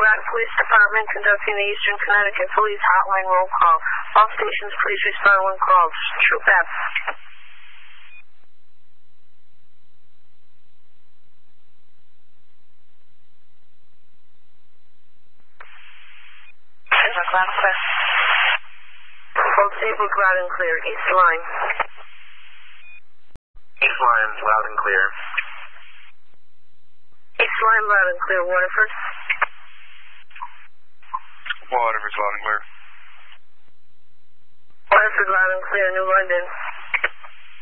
Colorado Police Department conducting the Eastern Connecticut Police Hotline roll call. All stations, please respond when called. Troop F. 10 o'clock, West. Both stables loud and clear. East line. East line, loud and clear. East line, loud and clear. Waterford. Waterford's loud and clear. Waterford, loud and clear. New London.